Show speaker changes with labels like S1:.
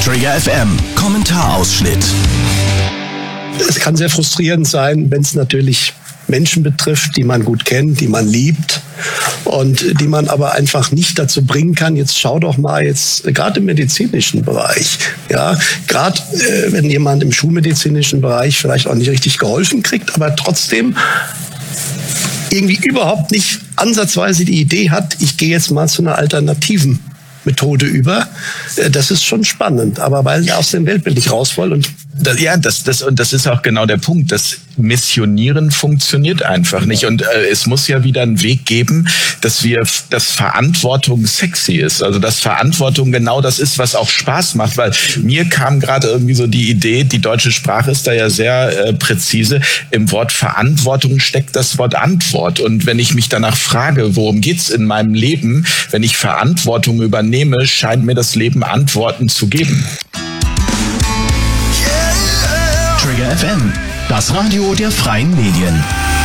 S1: Trigger FM Kommentarausschnitt.
S2: Es kann sehr frustrierend sein, wenn es natürlich Menschen betrifft, die man gut kennt, die man liebt und die man aber einfach nicht dazu bringen kann, jetzt schau doch mal jetzt, gerade im medizinischen Bereich, ja, gerade wenn jemand im schulmedizinischen Bereich vielleicht auch nicht richtig geholfen kriegt, aber trotzdem irgendwie überhaupt nicht ansatzweise die Idee hat, ich gehe jetzt mal zu einer alternativen Methode über. Das ist schon spannend, aber weil er aus dem Weltbild nicht raus will und
S3: das ist auch genau der Punkt. Das Missionieren funktioniert einfach nicht. Und es muss ja wieder einen Weg geben, dass Verantwortung sexy ist. Also dass Verantwortung genau das ist, was auch Spaß macht. Weil mir kam gerade irgendwie so die Idee, die deutsche Sprache ist da ja sehr präzise. Im Wort Verantwortung steckt das Wort Antwort. Und wenn ich mich danach frage, worum geht's in meinem Leben, wenn ich Verantwortung übernehme, scheint mir das Leben Antworten zu geben.
S1: Trigger FM, das Radio der freien Medien.